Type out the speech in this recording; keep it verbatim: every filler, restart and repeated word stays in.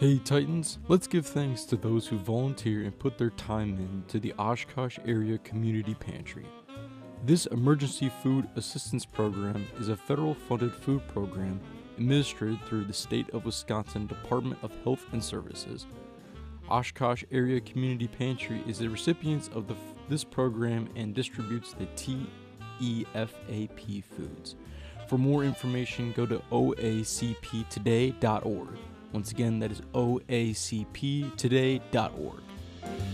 Hey Titans, let's give thanks to those who volunteer and put their time in to the Oshkosh Area Community Pantry. This emergency food assistance program is a federal funded food program administered through the State of Wisconsin Department of Health and Services. Oshkosh Area Community Pantry is the recipient of the, this program and distributes the T E F A P foods. For more information, go to O A C P today dot org. Once again, that is O A C P today dot org.